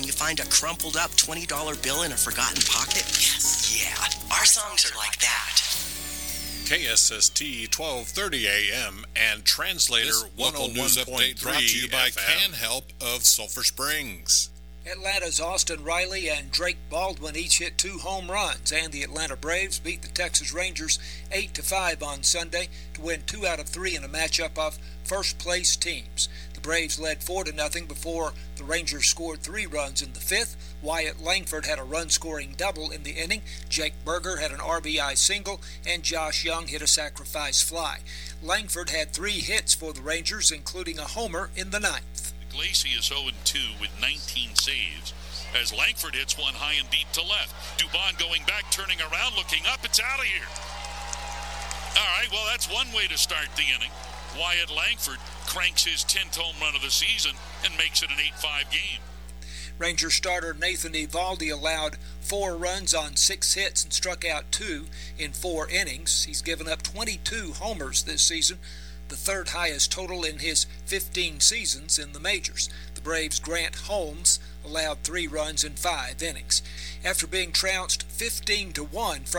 when you find a crumpled up $20 bill in a forgotten pocket? Yes. Yeah, our songs are like that. KSST 1230 AM and Translator This local news update brought to you by FM. CanHelp of Sulphur Springs. Atlanta's Austin Riley and Drake Baldwin each hit 2 home runs, and the Atlanta Braves beat the Texas Rangers 8-5 on Sunday to win 2 out of 3 in a matchup of first-place teams. The Braves led 4-0 before the Rangers scored 3 runs in the 5th. Wyatt Langford had a run-scoring double in the inning. Jake Berger had an RBI single, and Josh Young hit a sacrifice fly. Langford had 3 hits for the Rangers, including a homer in the 9th. Glacy is 0-2 with 19 saves as Langford hits one high and deep to left. Dubon going back, turning around, looking up. It's out of here. All right, well, that's one way to start the inning. Wyatt Langford cranks his 10th home run of the season and makes it an 8-5 game. Ranger starter Nathan Eovaldi allowed 4 runs on 6 hits and struck out 2 in 4 innings. He's given up 22 homers this season, the 3rd highest total in his 15 seasons in the majors. The Braves' Grant Holmes allowed 3 runs in 5 innings. After being trounced 15-1 from